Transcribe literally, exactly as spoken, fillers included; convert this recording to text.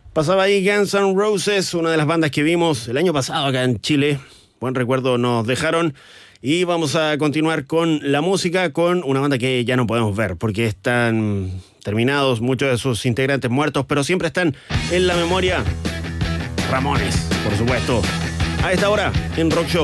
Pasaba ahí Guns N' Roses, una de las bandas que vimos el año pasado acá en Chile. Buen recuerdo nos dejaron. Y vamos a continuar con la música, con una banda que ya no podemos ver, porque están terminados, muchos de sus integrantes muertos, pero siempre están en la memoria. Ramones, por supuesto. A esta hora, en Rock Show.